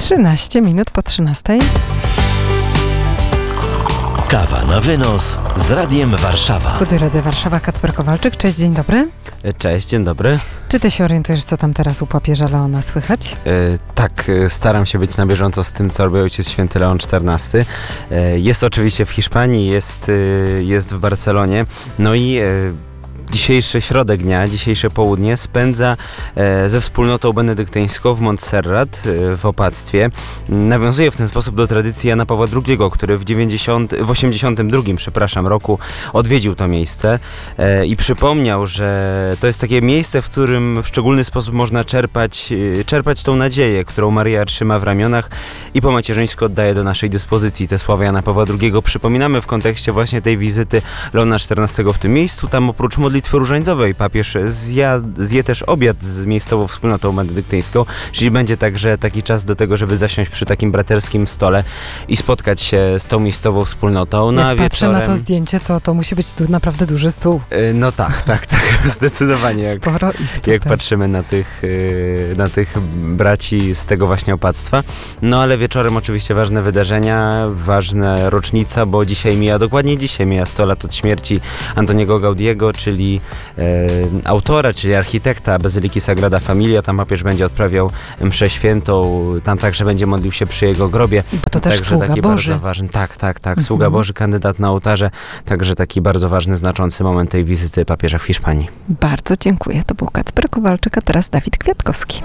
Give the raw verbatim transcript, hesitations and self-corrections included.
trzynaście minut po trzynastej. Kawa na wynos z Radiem Warszawa. W studiu Radia Warszawa Kacper Kowalczyk. Cześć, dzień dobry. Cześć, dzień dobry. Czy ty się orientujesz, co tam teraz u papieża Leona słychać? E, tak, e, staram się być na bieżąco z tym, co robi Ojciec Święty Leon czternasty. E, jest oczywiście w Hiszpanii, jest, e, jest w Barcelonie. No i e, dzisiejszy środek dnia, dzisiejsze południe spędza e, ze wspólnotą benedyktyńską w Montserrat e, w opactwie. Nawiązuje w ten sposób do tradycji Jana Pawła drugiego, który w, dziewięćdziesiątym, w osiemdziesiątym drugim przepraszam, roku odwiedził to miejsce e, i przypomniał, że to jest takie miejsce, w którym w szczególny sposób można czerpać, e, czerpać tą nadzieję, którą Maryja trzyma w ramionach i po macierzyńsku oddaje do naszej dyspozycji. Te słowa Jana Pawła drugiego przypominamy w kontekście właśnie tej wizyty Leona czternastego w tym miejscu. Tam oprócz modlitwy różańcowej papież zja, zje też obiad z miejscową wspólnotą benedyktyńską, czyli będzie także taki czas do tego, żeby zasiąść przy takim braterskim stole i spotkać się z tą miejscową wspólnotą. No, Jak a patrzę wieczorem... na to zdjęcie, to, to musi być tu naprawdę duży stół. No tak, tak, tak, zdecydowanie. Jak, Sporo ich tutaj. jak patrzymy na tych, na tych braci z tego właśnie opactwa. No ale wieczorem oczywiście ważne wydarzenia, ważna rocznica, bo dzisiaj mija, dokładnie dzisiaj mija sto lat od śmierci Antoniego Gaudiego, czyli e, autora, czyli architekta Bazyliki Sagrada Familia. Tam papież będzie odprawiał mszę świętą, tam także będzie modlił się przy jego grobie. Bo to też Także sługa taki Boży. bardzo ważny, tak, tak, tak, Mhm. sługa Boży, kandydat na ołtarze, także taki bardzo ważny, znaczący moment tej wizyty papieża w Hiszpanii. Bardzo dziękuję. To był Kacper Kowalczyk, a teraz Dawid Kwiatkowski.